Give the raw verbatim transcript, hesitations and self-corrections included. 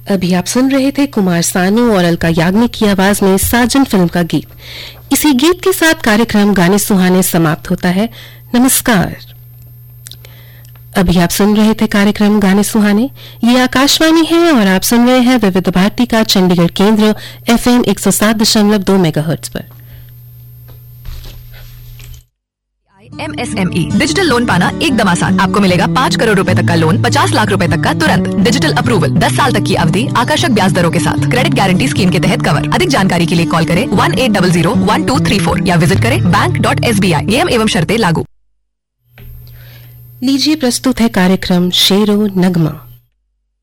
अभी आप सुन रहे थे कुमार सानू और अलका याग्निक की आवाज में साजन फिल्म का गीत। इसी गीत के साथ कार्यक्रम गाने सुहाने समाप्त होता है। नमस्कार। अभी आप सुन रहे थे कार्यक्रम गाने सुहाने। ये आकाशवाणी है और आप सुन रहे हैं विविध भारती का चंडीगढ़ केंद्र एफएम एक सौ सात दशमलव दो मेगाहर्ट्ज पर। एमएसएमई डिजिटल लोन पाना एकदम आसान। आपको मिलेगा पाँच करोड़ रुपए तक का लोन, पचास लाख रुपए तक का तुरंत, डिजिटल अप्रूवल, दस साल तक की अवधि, आकर्षक ब्याज दरों के साथ, क्रेडिट गारंटी स्कीम के तहत कवर। अधिक जानकारी के लिए कॉल करें one eight double zero one two three four या विजिट करें bank dot S B I. नियम एवं शर्तें लागू। लीजिए प्रस्तुत है कार्यक्रम शेरो नगमा।